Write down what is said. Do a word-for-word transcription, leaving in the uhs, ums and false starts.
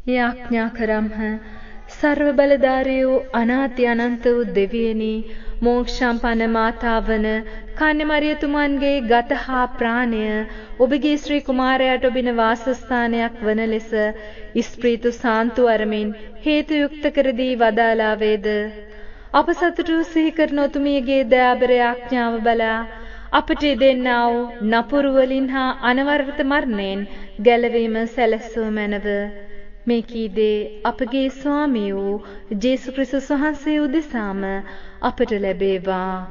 යාඥා කරම්හ. සර්ව බලධාරී වූ අනාති අනන්ත වූ දෙවියනි, මෝක්ෂම්පන්න මාතාවන කන්‍ය මරියතුමන්ගේ ගත හා ප්‍රාණය ඔබගේ ශ්‍රී කුමාරයාට ඔබින වාසස්ථානයක් වන ලෙස ඉස්ප්‍රීතු සාන්තු අරමින් හේතු යුක්ත කර දී වදාලා වේද. අප සතුටු සිහි කරන ඔතුමියගේ දයාබර යාඥාව බලා අපට දෙන්නා වූ නපුරු වලින් හා අනවරත මරණයෙන් ගැලවීම සැලසූ මැනව. මේ කීදේ අපගේ ස්වාමී වූ ජේසුස් ක්‍රිස්තුස් වහන්සේ උදෙසාම අපට ලැබේවා.